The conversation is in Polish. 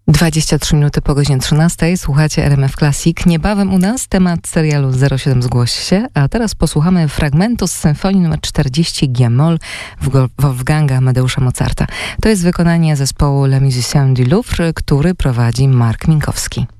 23 minuty po godzinie 13. Słuchacie RMF Classic. Niebawem u nas temat serialu 07 Zgłoś się, a teraz posłuchamy fragmentu z symfonii nr 40 G-moll Wolfganga Amadeusza Mozarta. To jest wykonanie zespołu Les Musiciens du Louvre, który prowadzi Mark Minkowski.